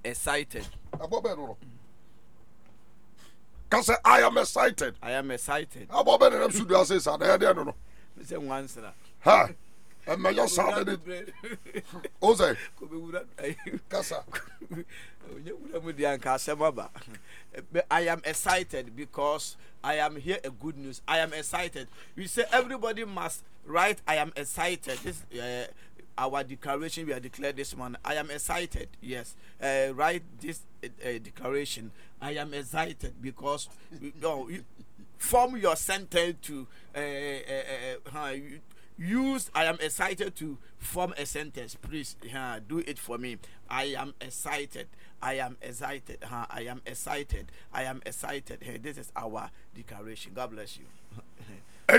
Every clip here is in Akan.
excited. Cause I am excited. I am excited. About better than should I say so? I don't know. Say once. Ha. And my just sounded it. Ose. Kasa. I am excited because I am here a good news. I am excited. We say everybody must write I am excited. This our declaration we are declared this morning. I am excited. Yes. Write this declaration. I am excited because you form your sentence to use I am excited to form a sentence. Please do it for me. I am excited. I am excited. I am excited. I am excited. Hey, this is our declaration. God bless you. I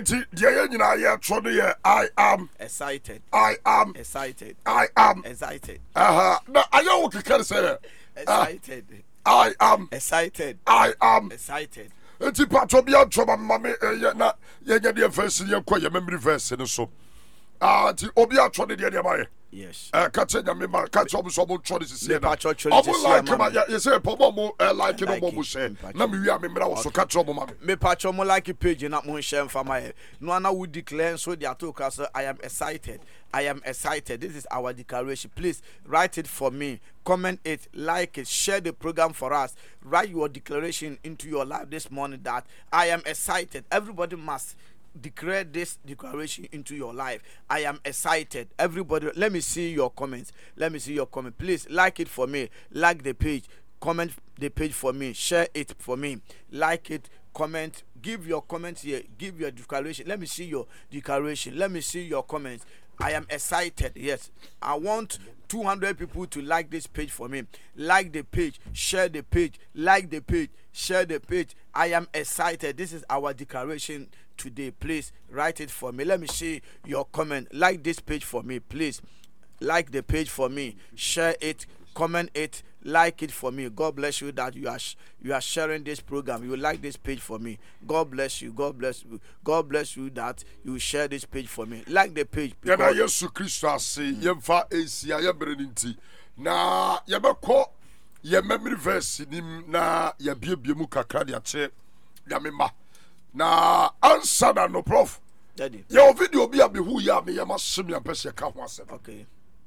am excited. I am excited. I am excited. Now I know what you can say. Excited. I am excited. I am excited. Enti patro bia ntoma mame na ye nya de verse ye kwa ye memory verse no so. Ti obi atwo de de ma ye. Yes. Ka che nya me ma ka che omo so mo two de sisi na. Omo like ma ye say pomo mo like no mo share. Na me wi a me mra wo so ka che omo mame. Me patro mo like page na mo share mfa ma ye. No ana we declare so dia to ka so I am excited. I am excited. This is our declaration. Please write it for me. Comment it, like it, share the program for us. Write your declaration into your life this morning that I am excited. Everybody must declare this declaration into your life. I am excited. Everybody, let me see your comments. Let me see your comment. Please like it for me. Like the page. Comment the page for me. Share it for me. Like it. Comment. Give your comments here. Give your declaration. Let me see your declaration. Let me see your comments. I am excited. Yes, I want 200 people to like this page for me. Like the page, share the page, like the page, share the page. I am excited. This is our declaration today. Please write it for me. Let me see your comment. Like this page for me, please. Like the page for me. Share it, comment it, like it for me. God bless you that you are sharing this program. You like this page for me. God bless you. God bless you. God bless you that you share this page for me. Like the page. Ya na Yesu Kristo ase yemfa esia ya bereninti na yebekọ ye memory verse nim na ya biebie mu kakra de ache ya mema na answer na no prof. Daddy. Your video bi abehu ya me yema hye me ampese ka ho asem. Okay.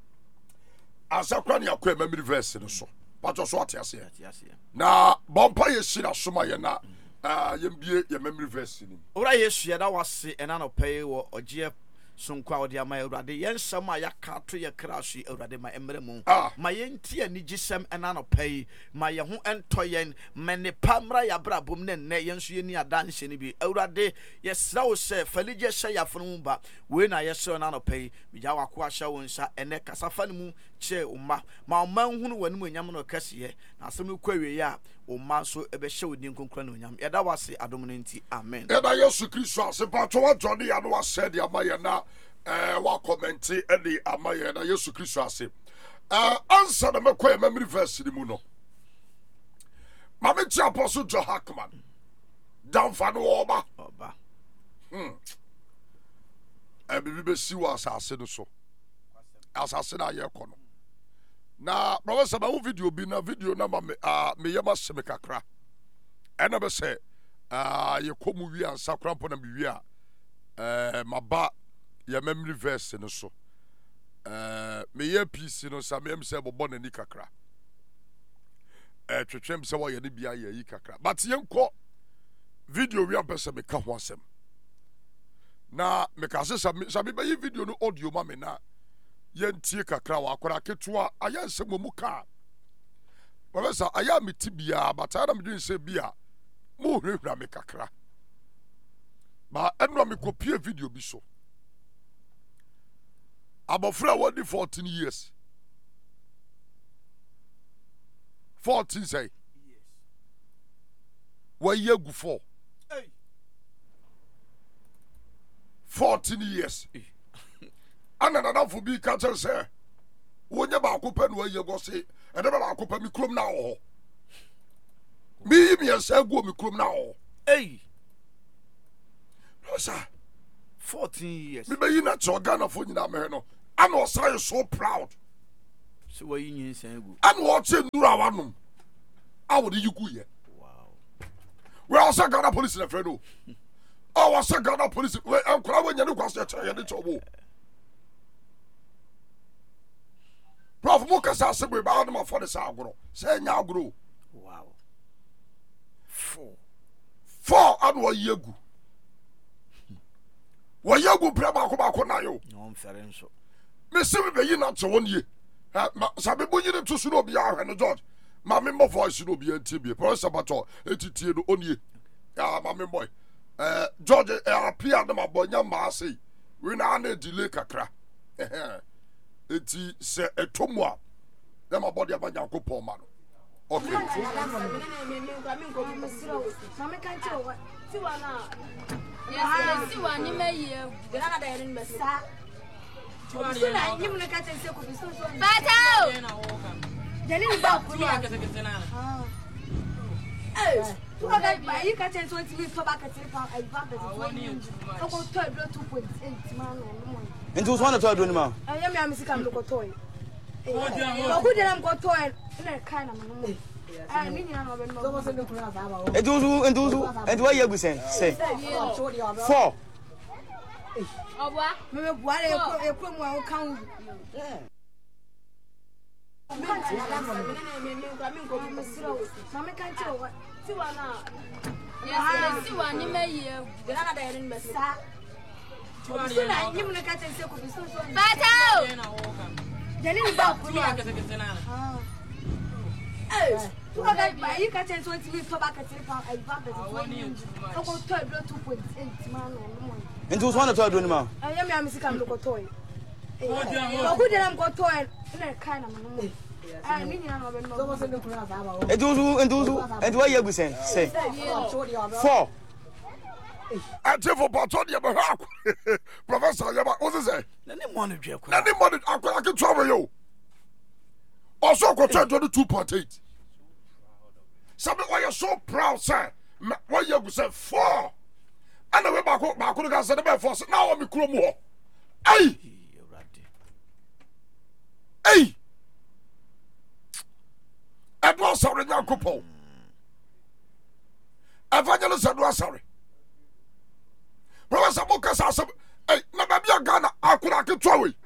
Asakwa ne akọ memory verse no so. Pato so atiase. Na bompa ye shira soma ye na yembie ye memory verse nim. Ora Yesu ya da wase ena no pay wo oje sonkwa odi ama Awurade yensam a yaka to ye kraso Awurade ma emre mu ma yenti ani gisem ena no pay ma ye ho ento yen mene pamra ya brabom ne ne yenso ye ni adanse ni bi Awurade yesra wo se falije hye yafunu mu ba we na yesra na no pay bija wako ahya wo nsa ene kasafa ne mu che umma ma manhunu wanum nyam no kase na asem no kwawe ya umma so ebe hye wodi nkonkra no nyam yeda wase adom no nti amen. Yeda Yesu Kristo ase patro wa jodi ya no wa said ya ma ye na wa commenti e di ama ye na Yesu Kristo ase answer na mekwa memory verse ni mu no mama ti apostle Joe Hackman down fa no oba bibi be si wa asase no so asase na ye kono na professor ma video bi na video na me yema seme kakra ena be se ye komu wi ansa krampo na me wi a maba ye memory verse no so me ye PC no sa me se bobo na ni kakra twetwem se wo ye ne bia ye yi kakra but ye nko video wi ampese me ka ho asem na me ka se sa me ba yi video no audio ma me na yentie kakra wa akora ketua aya nsem mu ka professor aya mitibia batara me dwen se bia mo hwehwura me kakra ba eno me kopie video bi so abofra wadi 14 years 14 say yes wa yegu 4 14 years anana fo bi ka tell say wonya ba akopa no yego se e de ba akopa mi krom na ho mi yesa go mi krom na ho no sir 14 years mi be yi na cho Ghana fo nyina me no and was so proud So what you need say go. And watch it nura wanum. I would you go ye. Wow. We also got a police in a friend. Oh, I said Ghana police. I'm crying you know trouble. Prof Mukas asked me about them for the Sagro. Say now grow. Wow. 4 and 1 year go. 1 year go braba ko ba ko na yo. No I'm fair so. Me se me be na to 1 year. Sabe bo yin to su no bia ahwe no George. Ma me mo voice no bia ntie Professor Bato etitie no onie. Ya ma me boy. George appear na mabonya ma sei. We na na delay kakra. Eti se etomu a. Na mabodi abanya kopon ma no. Okay. Into one of the man. I am a local toy. Who did I go toy? Kind of. I mean, And do I ever say? 4. You can tell 20 minutes back at Into one of the man. I am a music local toy. Who did I go toy? Kind of. I mean, And do I ever say? 4. I tell for Batonia Professor Yaba, what is it? Then they want to drink. Anybody I can trouble you. Also, go try 22.8. Something why you're so proud, sir. Why you say 4? And the way back to the said the force. Now I'm a crew more. Hey! Hey! Edward sorry now, couple. Evangelist Edward sorry. Professor Mukas, hey, na baby Ghana, I could throw it.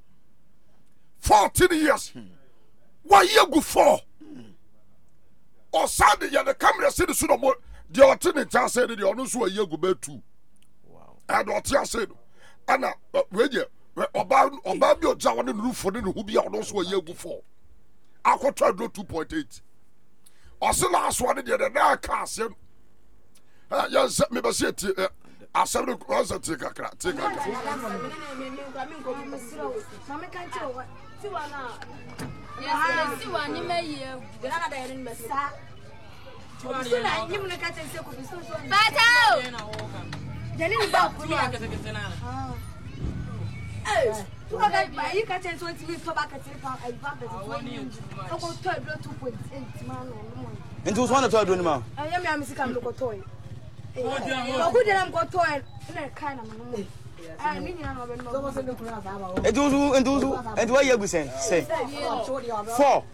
14 years. 1 year go 4. Or Sunday, the camera said the suit of the alternate. I said the honors were a year go back 2. Wow. And what I said, Anna, when you about your Jawan and roof for the who be also a year go 4. I could try to 2.8. Or the last one in the now cast him. Yes, maybe say it. I said, take a crack. Take a crack. You can tell 20 minutes back at Into one of the man. I am a music local toy. Who did I go toy? Kind of. I mean, And do I ever say? 4.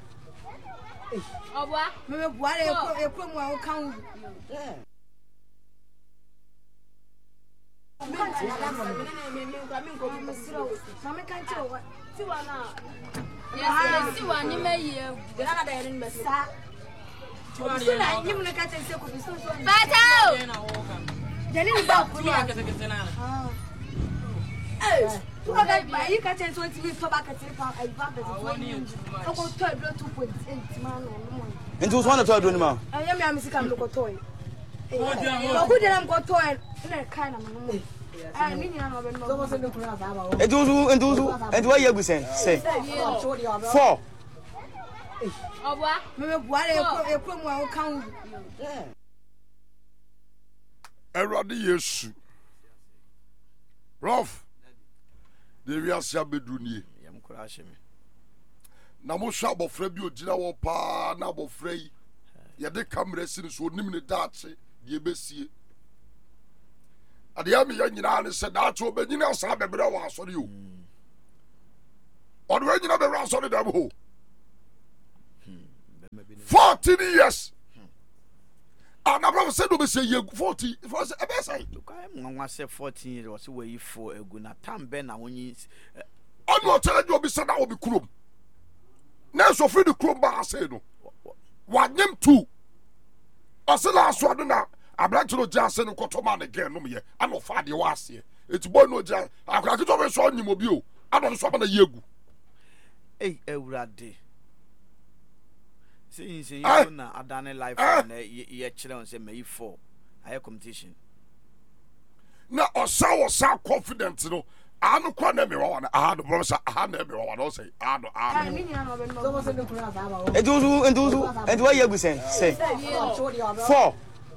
You can tell 20 minutes back at Into one of the man. I am a music local toy. Who did I go toy? Kind of. I mean, And do I ever say? 4. Eradi Yesu. Prof. The real Sabeduni. Yam crash me. Namo Shabo Frebio Gina Pa Nabo Frey. Yade camera since would name the Dachi, the Bessie. At the Army Yan said that will be Nina Sabe was on you. On when you know the rest of the devil. 14 years. And I brother said, "Say you 40." For say, look, I say 14 years was where you for a good time. Ben, I want you. I'm not telling you, be said, I will be crum. Now, so free the crum bar, say no. What them two? I said, last one now. I'm like to know Johnson and Cotoman again. No, me, I'm not far the was here. It's boy no Jan. I could always show you mobile. I don't swap on a yegu. Hey, Eurade. See, you know, I done a life and ye children say, May 4. I have competition. Now, or so confident, you know. I don't quite never want. I had a brother. I had never want to say. I don't. And what you say? 4.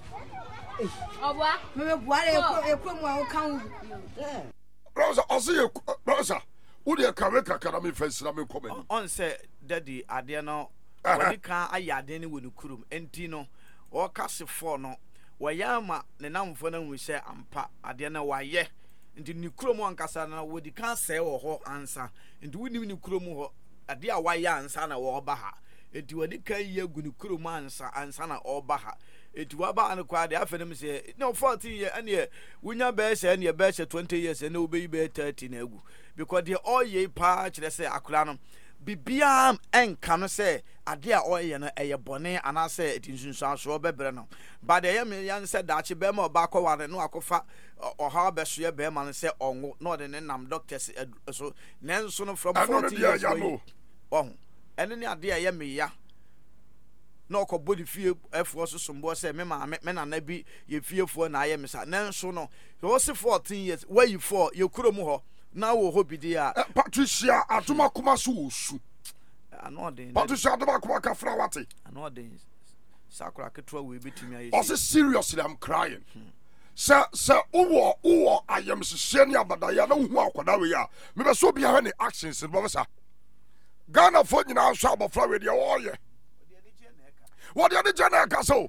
Brother, I see you, brother. Would you come academy face? I'm coming. On say, Daddy, I dare know. When you can't, I had any with the crew, and Tino, or Castle 4 no. Why, Yama, the number for them we say, I'm pa, I dare know why, yeah. Nti ni kromo ankasa na wo di kan se wo ho ansa nti woni ni kromo ho ade a wa ya ansa na wo ba ha nti wo di kan ye gu ni kromo ansa na o ba ha nti wa ba an kwa de afenem se no 14 years ane wunya be se ane be se 20 years ane obeyi be 30 na egu because the all ye pa kire se akura no bibia enka no se ade a oye no eye bone anase etinsunsu so bebre no but the yam yan said that che be ma ba kwa ware no akofa oha beso ye be ma no se onwo no de nam doctors so nenso no from 40 years oh ene ne ade a ye me ya no ko body fie efo so sombo se me ma me na na bi ye fiefo na aye me sa nenso no so 14 years where you for you kuro mu ho na wo ho bidia Patricia atuma kuma so osu anodin Patricia atuma kuma ka fra wate anodin sakura ketwa we betimi aye I say seriously I'm crying sa uwo I am sisheni abada ya na hu akoda we ya me be so bia he actions no sa Ghana for nyina so abofra we de wo ye what the jana ka so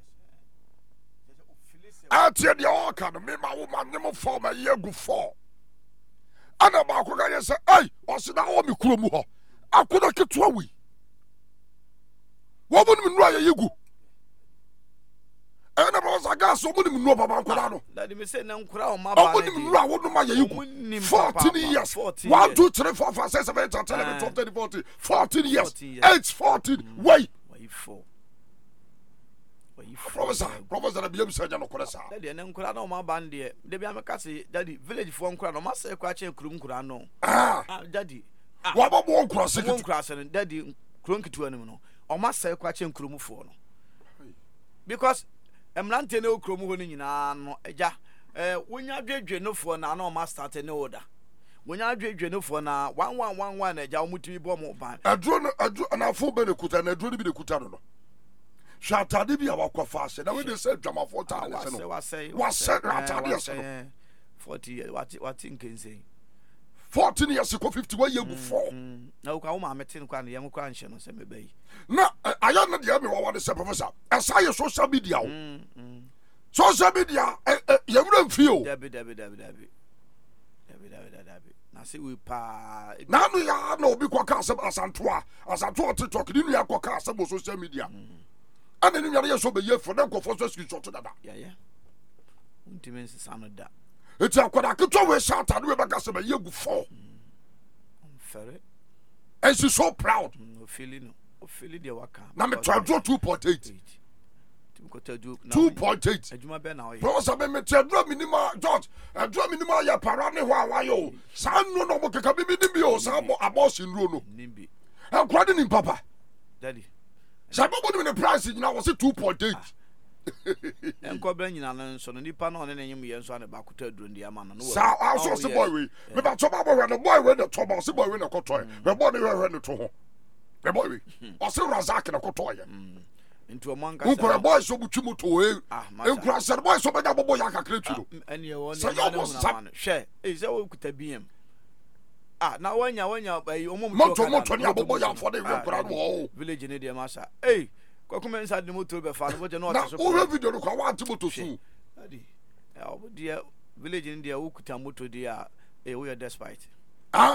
atie de o ka no me ma wo ma nyem form a ye gu 4 ana ba ko ga say ai o se na o mi kuro mu ho akoda ketwa wi wo bu ni nu aye yegu ana ba sa ga so bu ni nu baba akoda no daddy me say na nkura o ma ba ni nu a wo no ma ye yegu 14 years 1 2 3 4 5 6 7 8 9 10 11 12 13 14 14 years 8 14 wait 4 Professor Biam said no kwasa daddy en nkura na o ma ba nde de bia me ka say daddy village for nkura no ma say kwa che kurum nkura no daddy wa ba bo nkura se nkura se daddy kurum kitu anim no o ma say kwa che kurum fo no because emlante ne okurum ho no nyina no eja wonya dwedwe no fo na o ma start ne order wonya dwedwe no fo na 1111 na eja o mutimi bo mo ban adro na afo be ne kuta na adro ne bi ne kuta no Shatadi bi awakwa fase na we dey say drama for ta no was say ratadi so 40 years what think say 14 years ko 51 years before na ukwa ma metin kwa na yem kwa nhye no se mebai na aya na de me wa say professor asaya social media social media yemra mfio dabi na say we pa na no ya na obi kwa ka asem asanto TikTok ni nu ya kwa ka asem social media and then you so be ye for them go for screenshot dada yeah untimense sanoda eti akwada keto we shout and we back say be ye gu 4 fair and she's so proud feeling the waka na me try draw 2.8 adwuma be na o ye professor me try draw minimum George draw minimum ya para ne ho awayo san no mo keka bibi ni bi o san mo abortion ro no nimbi akwada ni papa daddy Sababu ni price nyina was 2.8 enkobra nyina no nso no nipa no ne nyem ye nso ane ba kuta aduro ndi ama no sa aso se boy we me ba choba boy no boy we the choba se boy we na kotoy me boy we we no to ho me boy we o se razak na kotoy nti o manka sa boy so butu mu to e enkura se boy so be da bobo ya kakra turo ene ye won ne na hwe e se wo kuta biem na wanya moto ni abobo ya for the enkura no village ne de masa kwakuma inside the motor be fa no je no so o video no kwa wa moto su adi obo village ne de wo kuta moto de we are despite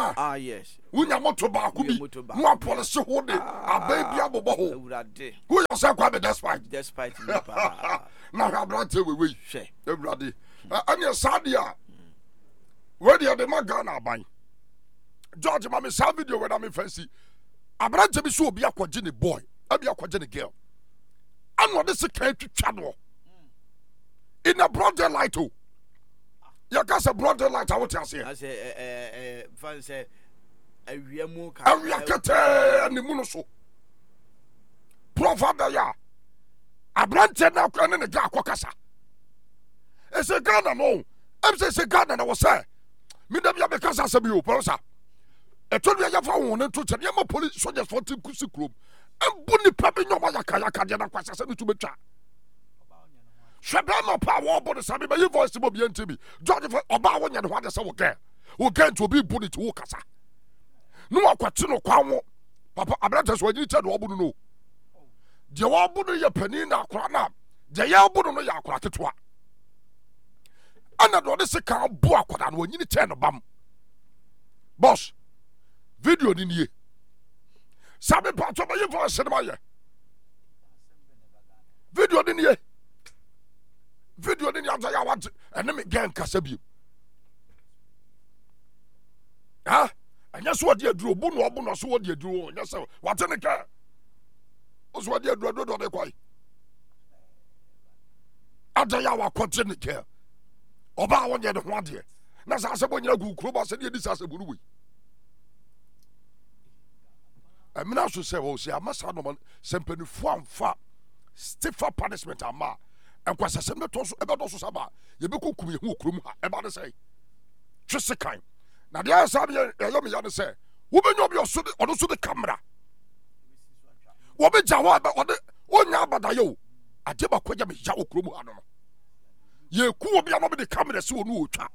yes wunya moto ba ku bi mo police ho de abai bia bobo ho awurade wo say kwa be despite me pa na abrante we hwe ewurade anya sadia we dey the magana ban George mama sa video we na me fancy abrante bi so obi akwaje ne boy abi akwaje ne girl ano de se kan twitwa no in a broad daylight oh ya ka se broad daylight a what you say I say fan say awiamu ka awiakete ne mu no so profada ya abrante na kwa ne ga akokasa ese Ghana no em say Ghana na wo say me dem ya be kasa se bi o prosa eto ya fa won ne to che ne ma police soldiers for team kusi krom embu ni pa be nyoma ya kaya de na kwasa se ne tu betwa Shabama pa wo bo de sabe ba yi voice mo bi ntimi George for oba wo nya de ho de se wo get to be bullet wo kasa no akwate no kwa wo papa abrante so agiri che do obu no de wo obu no ye pani na akora na de ya obu no ya akora tetwa ana do de se kan bo akoda no anyini che no bam boss video ni nie sabe pa to ba yi voice no ma ye video ni nie video ni anta ya wat ene me gen kasa bi ha anya so de aduro bu no so de aduro anya se wat ne ka o so de aduro do de kwai anta ya wa kote ne ka oba won je de ho ade na sa se bo nya gu kuro ba se de di sa se buru wi amina so se wo se amasa no man sempani fu amfa stiffer punishment ama enkwasa se meto so ebedo so saba ye be kokum ye hu okrom ha eba de say twese kan na de asab ye me ya de say wo be nyobi oso de odo so de camera wo be jawa ba ode onya abada ye o ade ba kwaja me ya okrom ha no ye ku obi a no be de camera se onu otwa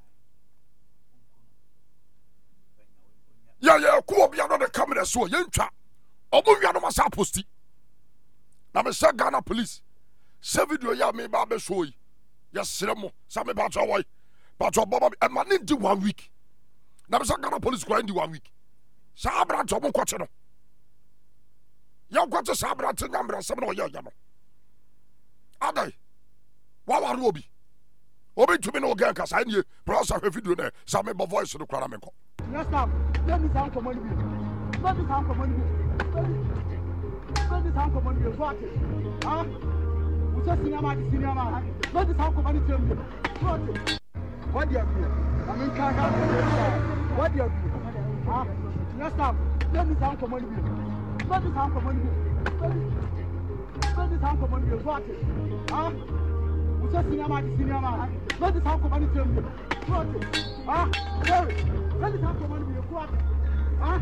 ya ku obi a no de camera se o ye ntwa obo wi no ma sa posti na me say Ghana police se video ya me ba be show yi ya sremo sa me ba twa boy baba e ma ne di 1 week na be say Ghana police kwa ndi 1 week sa abra to mo kwache no ya kwache sa abra te nyambra se no ya no adai wa ru obi tumi no ga ka sa nie browser video na sa me ba voice no kwara me ko yes stop let me sound come on you let me sound come on you let me sound come on you what huh just cinema let me sound come on you what do you do I mean what do you do huh yes stop let me sound come on you let me sound come on you let me sound come on you what huh just cinema let me sound come on you what huh let me sound come on you what huh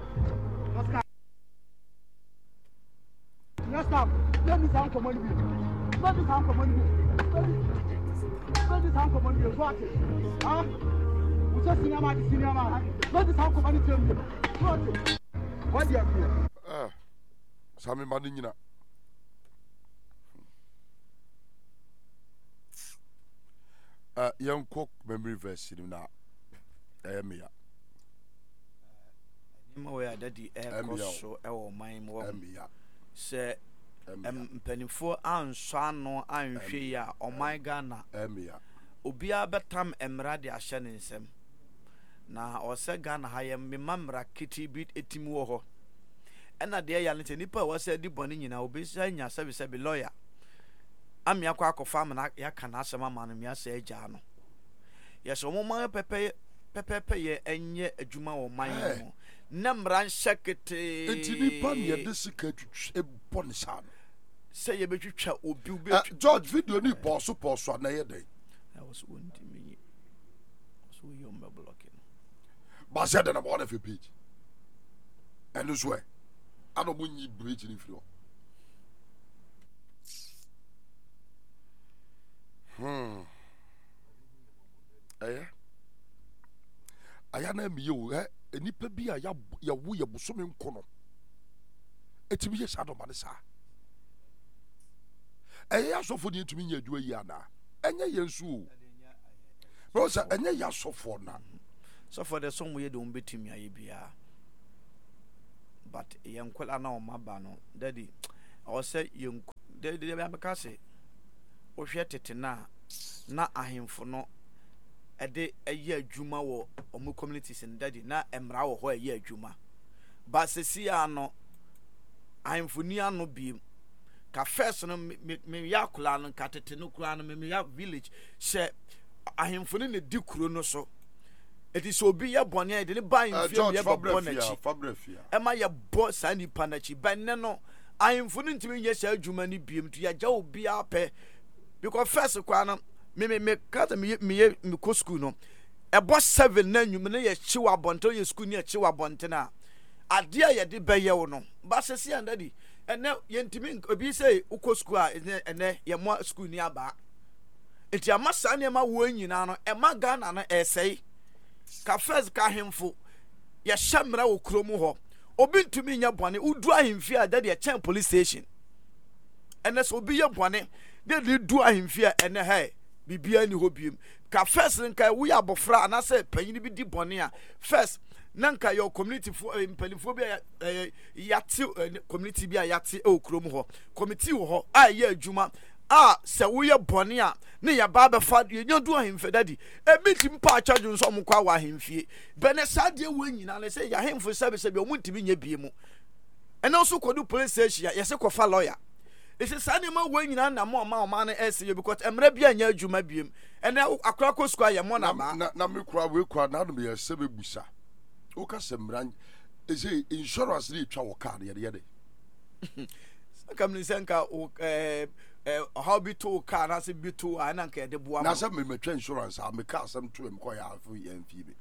yes stop let me sound come on you let me sound come on you let me sound come on you what huh just cinema let me sound come on you what do you do sami mani nyina yanko memory verse ni na emia ma we adadi so e wo man mo emia se mpanifo ansọ ano anhwe ya oman Ghana emia obia betam emra de ahye ne nsem na ose Ghana ha ye memamra kiti bit etim wo ho ena de ya ne nipa wo se di boni nyina obesa nya sebe lawyer amia kwa akofa ma ya kana asema ma no mia se agya no yeso mo man pepe ye enye adwuma wo man mo namran shekete entini pan ye de sika twetwe bon sa no se ye betwetwa obi George video ni poso na ye dey I was one me so you me blocking ba se de na mo na fe page and so I don't want you bridge in floor aya na mi yo enipa bi a ya wo ye bosome nkono etimi ye sado ma ne sa ya sofo ni etimi nya adua yi ana enye ye nsu bro sa enye ya sofo na sofo de so mo ye de on betimi aye bia but ye nkola na o maba no daddy I was say de am ka se wo hwe tete na ahemfo no ede eye adwuma wo omo communities in daddy na emra wo ho eye adwuma ba sesi ano ahemfo ni ano bi ka first no me yakula no ka tete no kura no me ya village she ahemfo ne di kuro no so it is obi ye bone e de ne ban fie ye bonachi e ma ye bo sani panachi ban ne no ahemfo no ntimi nye sha adwuma ni biem to ya ja obi ape because first kwa no me kata me ko school no e bo 7 na nwum ne ye chiwa bonto ye school ne ye chiwa bonte na ade a ye de beye wo no ba sesi andadi ene ye ntimi obi say uko school a ene ye mo school ni aba enti amasa ne ma wo nyina no e ma Ghana no esei ka first ka hemfo ye shamra wo krom ho obi ntumi nya bone udu ahemfi a dade ye chen police station ene so obi ye bone de du ahemfi a ene he bibia ni ho biem ka first nka wo ya bofra na se panyin bi di bone a first nanka your community for impelifo bi yati community bi yati e okrom ho committee wo ho a ye adwuma a se wo ye bone a ne ya ba be fa ye nyodu ahemfi dadi e bitim pa charge nso mo kwa wa ahemfi bene sade wo nyina ne se ya ahemfo sebe o muntimi nya biemu ene also kodu police station ya se kofa lawyer ese sane ma wo nyina na mo ma na ese because emra bia nya adwuma biem ene akra ko square ye mo na ba na me kura we kura na no ye sebe busa o ka semran ese insurance ni twa wo car ye de kam ni senka o how be to car na se be to ana nka de boa na se me twa insurance a me car sam to em ko ya afu ye mfi be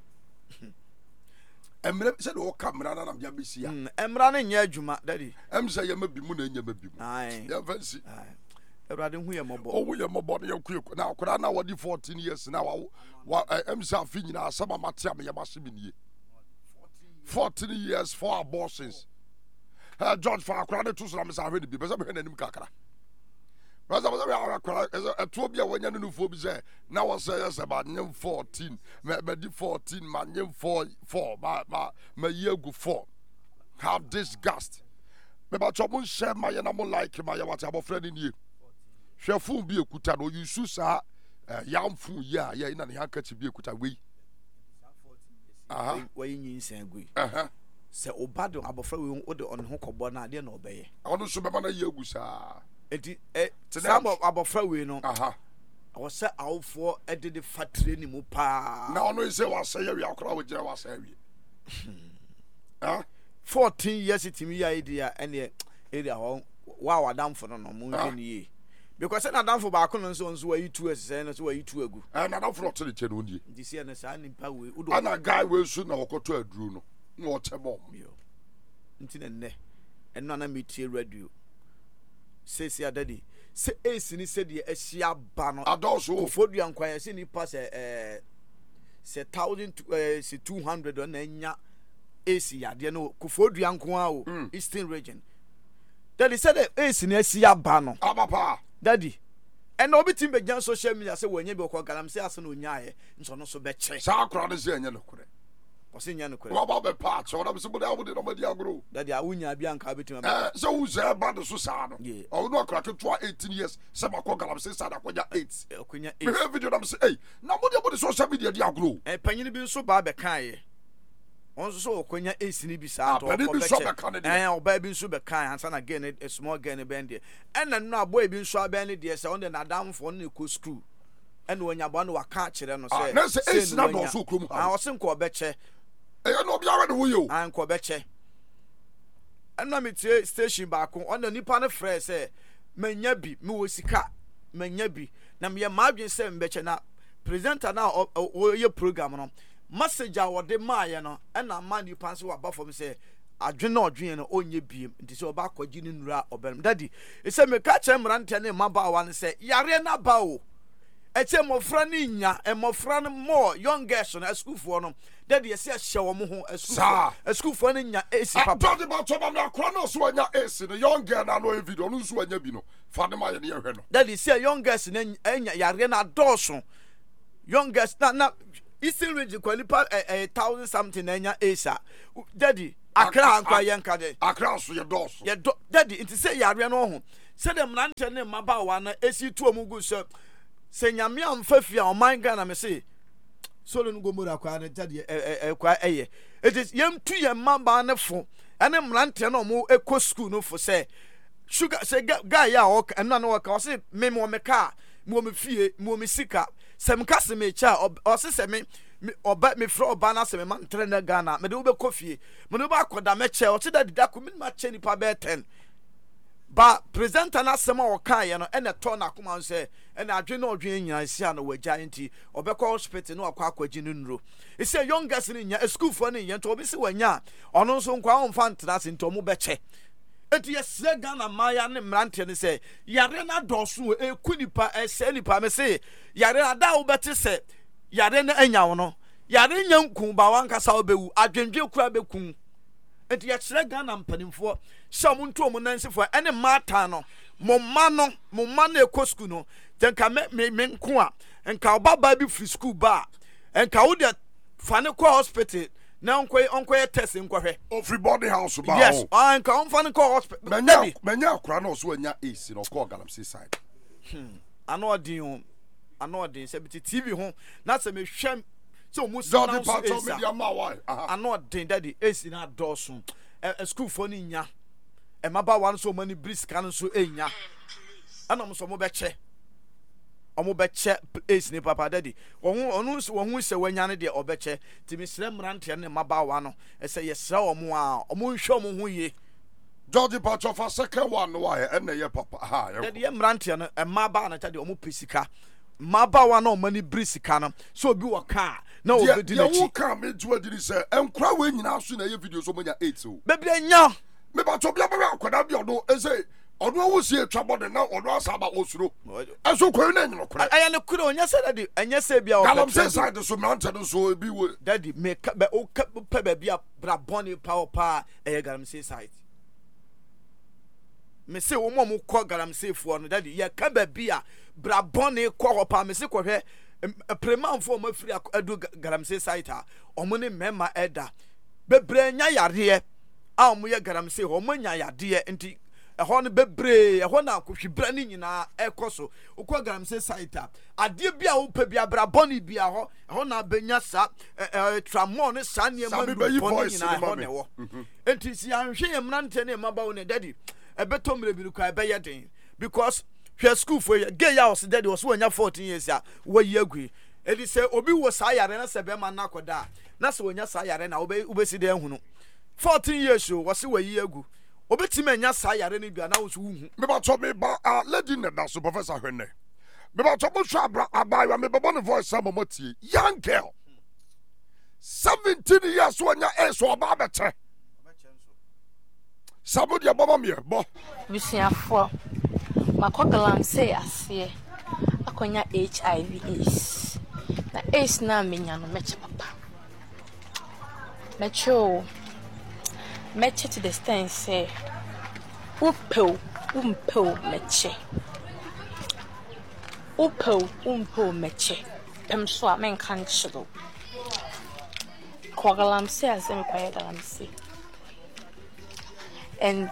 emre se do kamera na nam ja besi ya emra na nya adwuma daddy se ye mabimu na nya mabimu ya fancy Everade hu ye mobo o hu ye mobo na yakuye na akora na wodi 14 years na wa se afi nyina asaba mate am ye basemi nie 14 years for abortions George for akora de to so na me sa hwe ni bi be se me hwe nanim kakra Because I told you when you know for say now I say yes about 14, maybe 14, man, 4, my year go 4. How disgust. Maybe I share my animal like my what about friend in you. Shall fool be a kuta no you susa young fool, yeah, in a handkerchief be a kuta we. Why you saying we? Say Obado about friend order on Hokobona, dear no bay. I want to show my yegusa. Some of abofra we no I was set out for did the factory ni mu pa na ono say was say we akora we jira was say we 14 years it me idea and area ho wa wadam for no mu ni because na dam for ba ko no so wa yitu asese no so wa yitu agu na dam for to the che no ndi this year na sa ni pa we ana guy we su na okoto aduru no na o che bom yo nti ne eno na metie radio says ya daddy say ace ni said the asia bano adoso Kofodu Ankwaya say ni pass say 1000 to 200 on nya ace ya de no Kofodu Ankwa o Eastern region daddy said the ace ni asia bano abapa daddy and obitim be jan social media say wonye be ko galam say ase no nya ye nso no so be che sa akra de say nya no kure o say nya no kure wa ba be patch so na be so bo da wo de no ma di agro daddy a wunya bia nka obitim so who say bad so sa no o no akra ke to 18 years say ma ko galam say sa da kwaja 8 okunya 8 me video na say hey na mo de social media di agro panyin bi nso ba be kan ye onso so okonya esi ni bi sa to oba bi nso be kan ansa na again a small again bend there and no boy bi nso abend there say on the nadam for no ko school and wonya bo no waka kire no say na say esi na do so krom ha o se nko obeche no biara de wo yo an ko obeche and na metie station back on the nipa no frɛ say manya bi me wo sika manya bi na me madwen say mbeche na presenter na o ye program no message a wode maaye no na mani panse wa ba fom say adwene odwene no onye biem nti say oba kwaji ni nura obelm daddy e say me ka che mrante ne maba wa ne say yare na ba o e che mofra ni nya e mofra no more young girls no school for no daddy e say hye wo mo ho school for no nya esi papa talk about to na akra no so anya esi no young girl na no video no so anya bi no fa de ma ye ne hwe no daddy say young girls na anya yare na doso young girls na Eastern region qualify 1000 something enya Asia. Daddy, Accra Ankwaya nkade. Accra so ye dos. Ye daddy, it say yare no ho. said the mrante ne mabawa na esi to omugu se nyame amfa fi a oman Ghana me say so no go mura kwa na jade kwa eye it is yem tu yem maba ne fo ene mrante na omo ekɔ school no fo say sugar say guy ya o eno na waka o say me mo me car mo me fie mo me sika sem ka se me cha o se me oba me fro oba na se me man tre na Ghana me de wo be kofie me no ba akoda me che o te da dida ko me ma che ni pa be 10 ba presenter na sema o kan ye no ene to na akoma se ene adwe na odwe nyina sia no wagya nti obekọ hospital no akwa akwaji nuro e say youngest ni nya school for ni nya to obi se wanya ono nso nkwa on fa ntena se nto mo beche enti yesre Ghana maya ne mrante ne se yare na doso e kunipa e se nipa me se yare ada wo bete se yare na anya wo no yare nya nku ba wan kasa obewu adwendwe kura bekun enti yesre Ghana mpanimfo some nto mo nansifo ene mata no mo ma na ekɔ school no tenka me nko a enka obaba bi free school ba enka wo de fane kɔ hospital na onko test nkɔhwɛ everybody house ba yes enka on fane kɔ hospital menya akura na so anya AC no kɔ Galamsey side ano odin se biti TV ho na se me hwem so mu so na so media ma why ano odin daddy AC na dɔso school for ni nya e maba wan so many brisk kan so enya ana mo so mo beche AC ni papa daddy onu se wanya ne de obeche ti mi sre mrante ne maba wan no e se yesra omo a omo nhwe omo hu ye George Pacho for second one why and ye papa ha daddy ye mrante no e maba na tade omo pesika maba wan no many brisika no so obi wo car na obedi na chi ye wo car me ju adiri se enkra we nyina so na ye video so monya 8 o bebre nya me ba to bia ba akoda bia no e say ono wo sie twabode na ono asaba osuro eso kwenu na nyino kora aya ne kura onya se daddy enya se bia o Galamsey side so mante no so bi we daddy me be o pa ba bia bra boni pa Galamsey side me se wo mo kɔ Galamsey fo no daddy ye ka ba bia bra boni kɔ ho pa me se kɔ hwɛ premanfo mo afiri adu Galamsey side ha omo ne mema eda bebre nya yare a omo ye Galamsey ho omo nya yade nti ehɔ no bebre ehɔ na akohwibra ni nyina ekoso ukɔ Galamsey site ade bia wo pa bia bra boni bia hɔ na benya sa tramon ne sa ne ma boni nyina hɔ ne wo enti si anhwe ye mrante ne maba wo ne daddy ebeto mre bi kwa ebe ye den because hwe school for gay house daddy was when you 14 years ya wo yi agui edi se obi wo sa yare na se be ma na koda na se wonya sa yare na obesi de ehunu 14 years o wo se wo yi agu obeti menya sa yare ni bia na wo so hu me ba to me ba lady ne da so professor hwenne me ba to bo sha abaya me ba no voice sama motie young girl 17 years wonya eso oba beche Somebody above me, bo. Busiafo. Makɔ Galamsey ase. Akonya HIV/AIDS. Na AIDS na menya no meche papa. Meche to the extent say umpel meche. Umpel meche. So a men kan chiro. Kɔ Galamsey ase me kwa Galamsey. And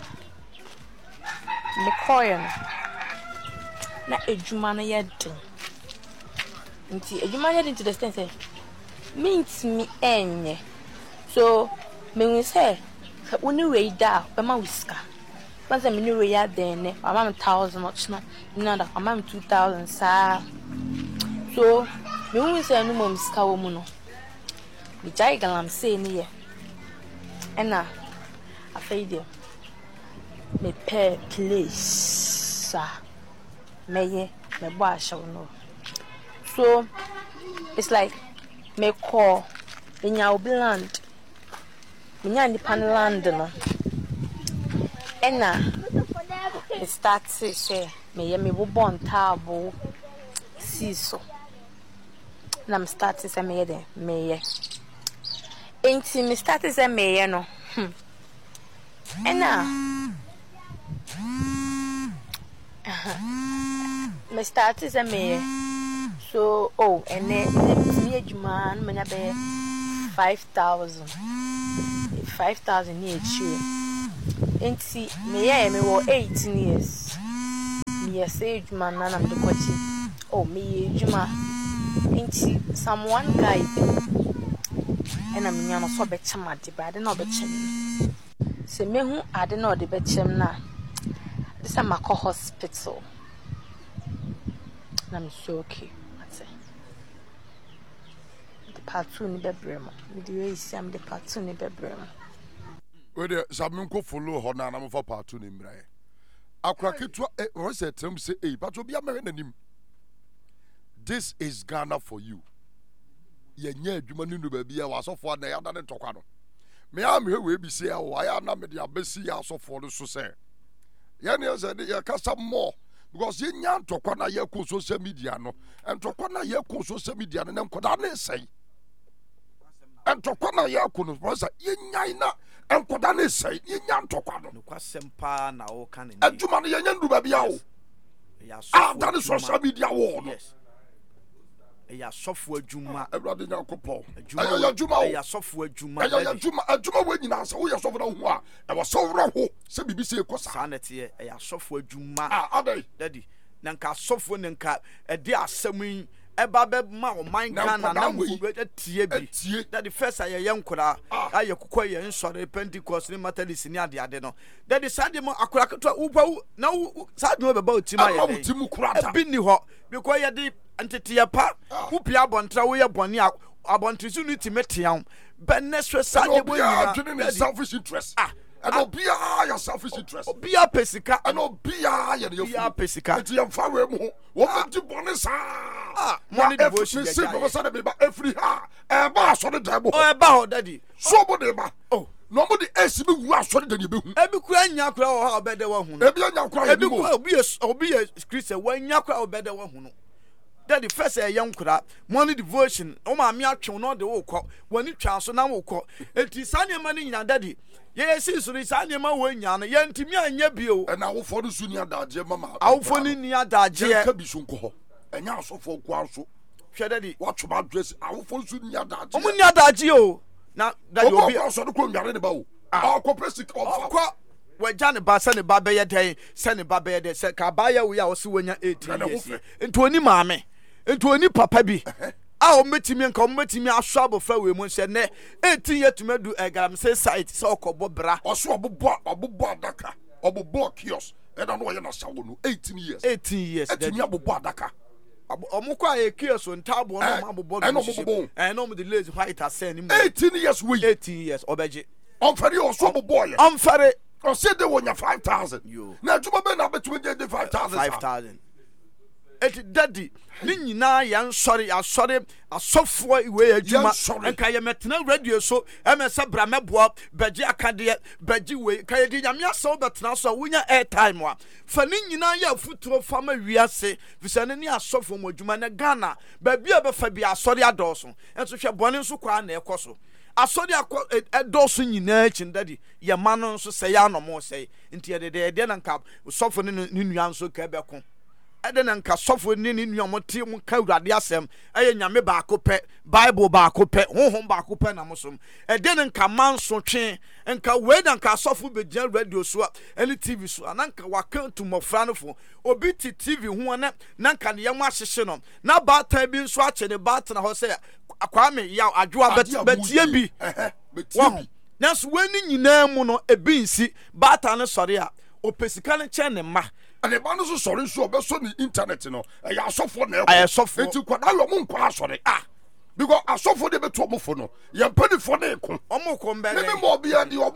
me koyo na edwuma na yedin nti edwuma yedin to the extent say mint me enye so me wi say woni we da be ma wiska but say me ni we ya den ne mama 1000 much no da mama 2000 sa so me wi say no mo wiska wo mu no me jai Galamsey ni ye ena afeide me pay place me bo ashaw no so it's like me call in your land me land no ena it start say me bo bon table see so na me start say me there me enti me start say me no ena me start is a me so and then me adwuma no menya be 5000 near true Enti me were 18 years. Me say juma na nam de kwachi. Oh me juma. Enti someone guy and I'm nyama so be chama de ba de na obechem. Se me hu ade na ode bechem na. This am a hospital. I'm so okay. That's it. The part 2 ni bebrem. Me the way I'm the part 2 ni bebrem. We de Samin ko follow ho na na for part 2 ni mra. Akwa ketua we say tem say but obi am nanim. This is Ghana for you. Ye nya adwuma ni no ba bia wasofo na ya da ne tokwa no. Me am he we bi say ya na me de abesi ya asofo no so say. Ya ne say ya kasa more. Because you nyan tokwa na ye ko social media no and tokwa na ye ko social media no nkoda na sei and tokwa na ye ko no because ye nyan na nkoda na sei ye nyan tokwa no kwasem pa na wo kan ni adwuma no ye nyan du ba bia wo that is social media wo no ya sofo adwuma everybody nya kopɔ ya adwuma ya sofo adwuma ya adwuma we nyina sa wo ya sofo na ho a e wo so wra ho se bibi se ko sa na te ya sofo adwuma adai daddy na nka sofo ne nka e de asɛm yi eba be ma o man Ghana na mo tie bi daddy first aye nkura aye kokɔ ye nsɔre Pentecost ni Methodist ni ade no daddy sade mo akura keto wo na sade mo beba otima ye bi ni ho because ye de antete pa wo pia bontra wo ye bone abontrisu ni timetiam ben neswe sade bo nyina selfish interest and obia your selfish interest obia pesika and obia your pesika enti yemfa we mu wo menti bone sa money devotion say go say be ba every ha e ba so de dabo e ba ho daddy so bo de ba no mo de esi be wu aso de be hu e bi kura nya kura wo ha obede wo hu e bi nya kura e bi kura obi Christian wo nya kura obede wo hu no daddy first nkura money devotion o ma me atwe no de wo kɔ wani twa so na wo kɔ enti sane ma ni nyina daddy ye si so ni sane ma wo nya no ye ntimi anya bio na wo fo no su ni adaje mama awo fo ni adaje ka bi so nkɔ hɔ enya asofo ko aso hwɛ daddy what to dress awo fo su ni adaje o mu ni adaje o na daddy obi aso no ko nware ne ba o akɔ presik akɔ wajane ba sane ba be ye den sane ba be ye den se ka ba ya wo ya wo se wonya 18 years enti oni maame enti oni papa bi a o metimi nka o metimi ahwo abofra we mu nse ne 18 yetumadu egam se site se okobo bra oso obobo adaka obobo kios e na no ye na sawo no 18 years etimi abobo adaka omukwa a kios ntabo no ma abobo no mo the lazy white asen ni 18 years we 18 years obeje onfere oso abobo ye onfere o say de wonya 5000 na juma be na betumi de 5000 eti daddy ni nyina ya nsɔre asɔfo iwe adwuma enka ye metena radio so emese bra meboa baji akade baji we ka ye di nyame aso betena so wonya airtime wa fa ni nyina ya futuro fama wiase fisane ni asɔfo mo adwuma na Ghana ba bia be fa bia asɔre adɔso enso hwɛ bɔne nso kwa na ekoso asɔre adɔso nyina chin daddy ye ma no nso sɛ ya no mo sɛ nti ye de na nka sɔfo ni nua nso ka bɛko edena nka sofo ni nuamote mu ka urade asem eye nyame ba akopɛ bible ba akopɛ honhom ba akopɛ na mosom edena nka manso twe nka we da nka sofo begyan radio so any tv so ananka waka tumofra no fo obi ti tv ho na nka ne yam ahyehye no na baatan bi nso ache ne baatan ho se akwame ya adwoa betie bi betie nanso we ni nyina mu no ebi nsi baatan no sɔre a opesika ne che ne ma and the man is sorry so be so the internet no e ya sofo na e sofo enti kwada yo mo nkwa asore because asofo de beto omofo no ye mpanifo na eko omoko mbele me mo bia di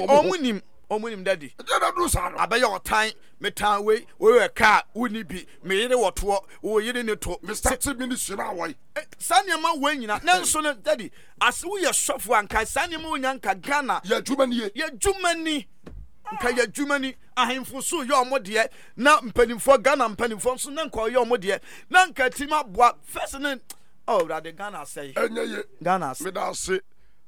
omunim daddy da do sa no abaye otan metan we ka uni bi me yire woto wo yire ne to Mr. Ministry na wai sanyama we nyina nanso no daddy as we ye sofo anka sanyama we nyanka Ghana ye dwumani nka ya dwumani ahemfo so ye omode na mpanimfo Ghana mpanimfo so na nka ye omode na nka tima boa first ne rade Ghana say enye Ghana me da se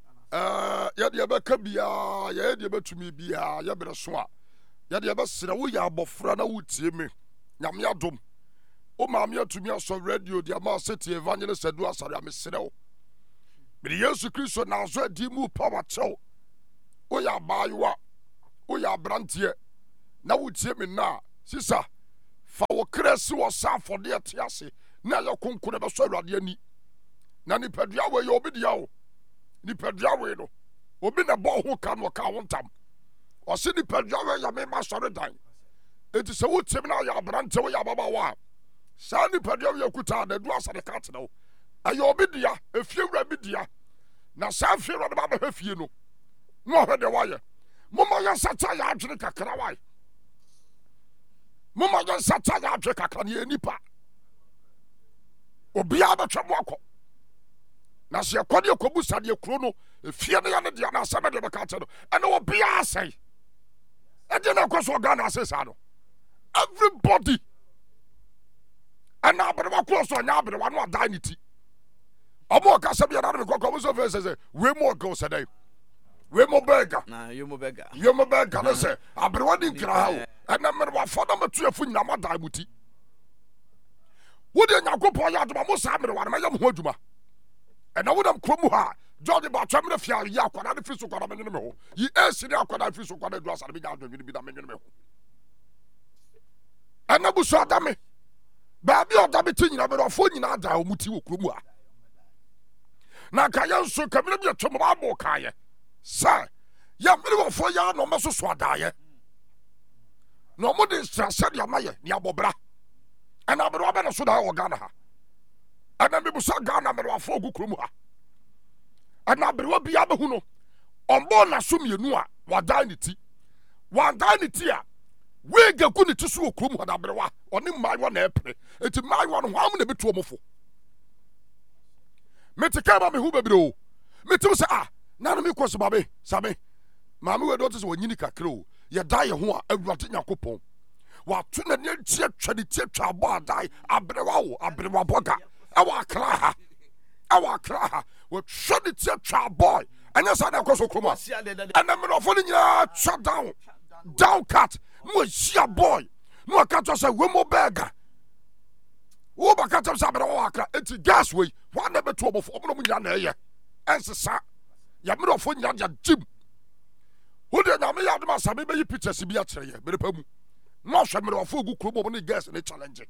ya de be ka bia ya de betumi bia ya bere so a ya de be sere wo ya abofra na wutie me nyame adom o ma me atumi aso radio de ma city evangelist Edu Asare me sere wo me Yesu Kristo na so adi mu power chew o ya baayoa woyɛ aberanteɛ na wotie me na sisa fa wo kra si wɔ sa afɔdeɛ te ase na yɛ konkone bɛsɔ awurade ani na nipadua wei yɛ obi dea o nipadua wei no obi na bɔ ho ka no ɔka wo ntam ɔse nipadua wei yɛ mema sɔre dan enti sɛ wotie me na yɛ aberanteɛ woyɛ ababaawa a saa nipadua wei akuta na adu asade ka kyerɛ wo ɛyɛ obi dea efie wura bi dea na saa fie wura no ba bɛhwɛ fie no na ɔhwɛ deɛ wayɛ moma yɛ nsata yɛ adwene kakra wae moma yɛ nsata yɛ adwene kakra ne yɛ nipa obiara bɛtwa mo akɔ na sɛ yɛkɔ ne yɛkɔbu sadeɛ kuro no efie no yɛ ne deɛ na asɛm deɛ bɛka kyerɛ no ɛne obiara asɛe ɛdeɛ na ɛkɔ so ɔghana ase saa no everybody ɛna aberewa koro so ɔnyɛ aberewa no adan ne ti ɔmo ɔka sɛ biara no mekɔkɔ mo so fɛ sɛ wei mo ɔka wo sɛ dɛn wei mo bɛga yomo bɛga no sɛ aberewa ne nkira ha o ɛna mmerewafɔ na matuafo nyina mo adan mo ti wode nyankopɔn yɛ adoma mo saa mmerewa no mɛyɛ mo ho adwuma ɛna wodam kuro mu ha George Batwa mmerɛ fia yɛ akwada ne firi so kwada menyene me ho yi ɛsi ne akwada firi so kwada adu asare menya adwene bi da menyene me ho ɛna bu so ada me baabi ɔda me ti nyina mmerewafo nyina ada o mu ti wɔ kuro mu ha na ka yɛ nso kamere bi atwa mo abo kaayɛ sɛ yɛ mmerewafo yɛ na ɔmɛ so so adaayɛ na ɔmo de nsrasɛ de ama yɛ ne abɔbra ɛna aberewa bɛ na so da wɔ Ghana ha ɛna mebusa Ghana mmerewafo ogu kuro mu ha ɛna aberewa bia bɛhu no ɔmbɔ na so mmienu a wadan ne ti a wega gu ne ti so wɔ kuro mu ha na aberewa ɔne mmaayewa na ɛpere enti mmaayewa no hwam na bɛtu ɔmo fo mete ka ma mehu bebree o metim sɛ na no mekɔ so babe same maame wei de ɔte sɛ wɔnyini kakra o yɛda yɛ ho a awurade nyankopɔn wato na ne tie twa ne tie twa abɔ adae aberewa wo aberewa bɔga ɛwɔ akra ha wɔtwa ne tie twa abɔ ɛnyɛ saa na ɛkɔ so kurom a ɛna mmerɛfo no nyinaa twa down cut na wɔahyia bɔy na wɔka tɔ sɛ wemo bɛɛga wobɛka kyɛm sɛ aberewa wɔ akra enti gas wei wɔana bɛtu ɔmɔfo ɔmo na ɔmo nyina na ɛyɛ ɛnsesa yɛmmerɛfo nyina de agyim wode nyame yɛ adom asame bɛyi pictures bi akyerɛ yɛ merepa mu na ɔhwɛ mmerɛwafo ogu kurom ɔmo ne gas ne challenge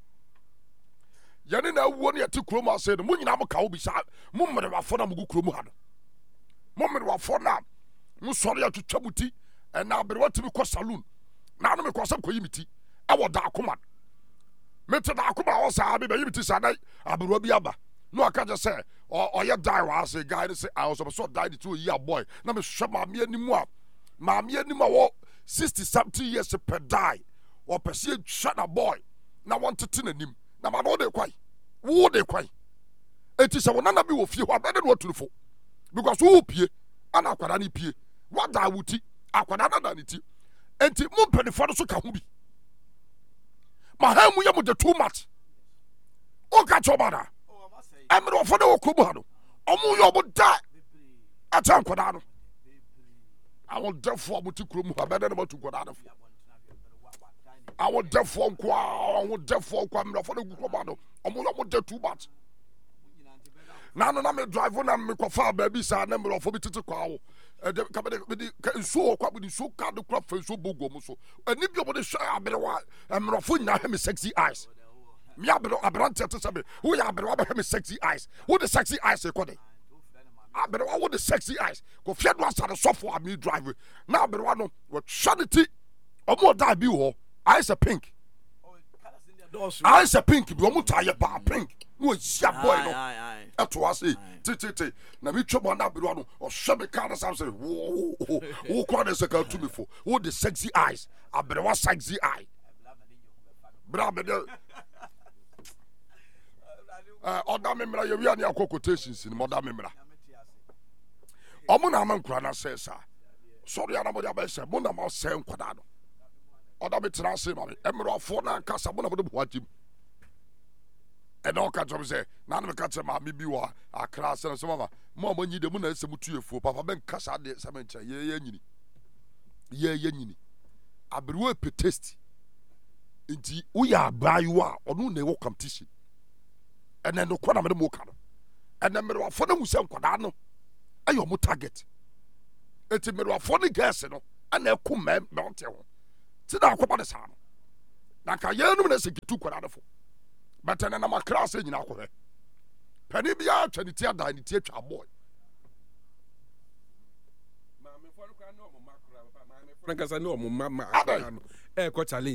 yɛne na awuo ne yɛte kurom ase no mo nyina mo ka wo bisa mo mmerɛwafo na mogu kurom ha no mo mmerɛwafo na mo sɔre atwitwa mo ti ɛna aberewa tumi kɔ saloon na ano mekɔ sɛ kɔyi me ti ɛwɔ daakoma mete daakoma a ɔsaa mebɛyi me ti saa na aberewa bi aba na ɔka gye sɛ ɔyɛ die wɔ ase guy ne sɛ ɔsɔpɛ sɛ ɔdie ne ti ɔyi abɔe na mehwɛ maame anim a wɔ 60-something years per die ɔpɛ sɛ ɛtwa na boy na wɔntete n'anim na ma no wode kwan enti sɛ wo nana bi wɔ fie hɔ abɛde no watunu fo because wo pie ana akwada ne pie wada wo ti akwada na da ne ti enti mo mpanifo no so ka ho bi ma ha mu yɛ mo de too much o ka chobada emre ofo de okubu ha no omu yɛ obo da ata nkoda no awon defo mo ti kurom ha bɛde no matu nkoda no awon defo nkwa mre ofo de kurom no omu yɛ mo de too much na no na me drive na me kofa baabi sa na mre ofo bi tete kwa wo de ka be nsuo kwa bi nsuo ka de kwa fa nsuo bogo mu so ani bi obo de hwa aberewa mre ofo nyina ha me sexy eyes me abrante to sabe who ya aberewa be me sexy eyes who the sexy eyes e kode aberewa who the sexy eyes go fia do asade sofo am drive na aberewa no wo hwanity omo da bi wo eyes are pink eyes are pink bi omo tie ba pink no sia boy no eto ase tititi na mi twebo na aberewa no o hwe me ka na sam say wo kwa na seka to me fo who the sexy eyes aberewa sexy eye bra me de oda memra ye wi ani quotations ni moda memra omo na amankura na say sa sorry ana mo dia ba say mo na ma say nkwada no oda me tra say ma me emro afo na kasa mo na mo de boajim e na o ka job say na na me ka che ma me bi wa akra say so mama mo nyi de mo na se mutu efuo papa ben kasa de samencha ye nyini abrewo petesti nti uya abayiwa onu na e wo competition ene no kwa na me mo ka no ene me wafo na musa nkwada no ayo mo target enti me wafo ne gas no ana ɛko mɛnte ho ti da akɔba de saa no na ka yɛnum na sekitu kwara defo but na ma class nyina akɔhwɛ pani bia atwa ne ti ada ne ti atwa aboy Frankasa no mo mama e ko challenge